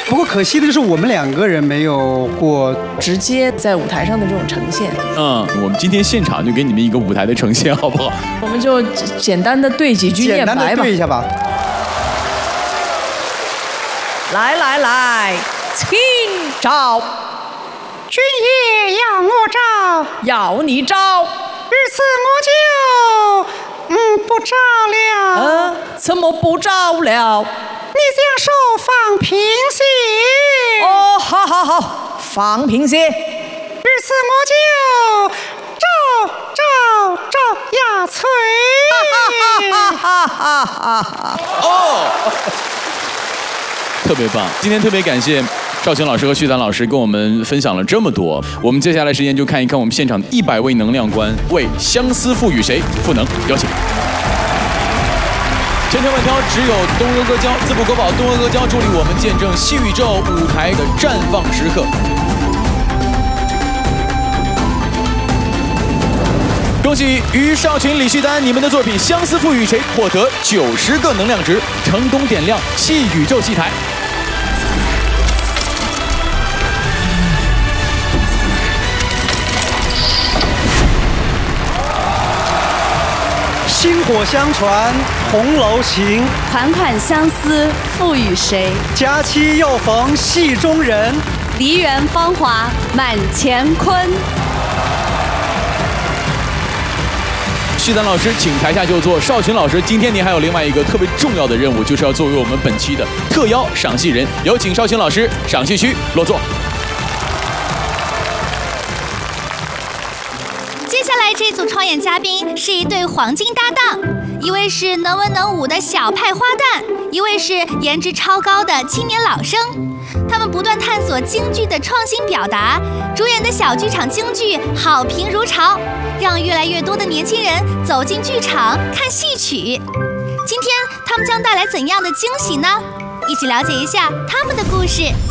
不过可惜的就是我们2个人没有过直接在舞台上的这种呈现。 我们今天现场就给你们一个舞台的呈现，好不好？ 我们就简单的对几句念白吧。 简单的对一下吧。 来，请招。 君爷要我招， 要你招。 于是我就不招了。 怎么不招了？ 你想说放平些？ 哦，好，放平些。 于是我就招呀催。 哦，特别棒！今天特别感谢赵晴老师和旭丹老师跟我们分享了这么多。我们接下来时间就看一看我们现场100位能量官为《相思赋予谁》赋能，有请。千挑万挑，只有东阿阿胶自不可保，东阿阿胶助力我们见证戏宇宙舞台的绽放时刻。恭喜于少群、李旭丹，你们的作品《相思赋予谁》获得90个能量值，成功点亮戏宇宙戏台。 薪火相传，红楼情； 款款相思，赋予谁？ 佳期又逢戏中人， 梨园芳华满乾坤。 旭丹老师，请台下就座。少群老师，今天您还有另外一个特别重要的任务，就是要作为我们本期的特邀赏戏人。有请少群老师，赏戏区落座。 接下来这组创演嘉宾是一对黄金搭档，一位是能文能武的小派花旦，一位是颜值超高的青年老生。他们不断探索京剧的创新表达，主演的小剧场京剧好评如潮，让越来越多的年轻人走进剧场看戏曲。今天他们将带来怎样的惊喜呢？一起了解一下他们的故事。